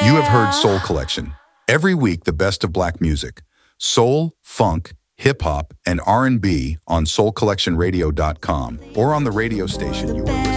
You have heard Soul Collection. Every week, the best of black music. Soul, funk, hip-hop, and R&B on soulcollectionradio.com or on the radio station you are listening to.